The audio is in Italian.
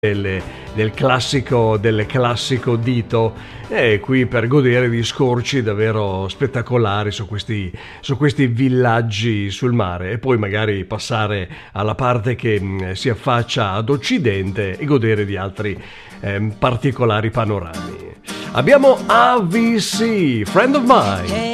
del classico dito, e qui per godere di scorci davvero spettacolari su questi villaggi sul mare, e poi magari passare alla parte che si affaccia ad occidente e godere di altri particolari panorami. Abbiamo AVC, Friend of Mine.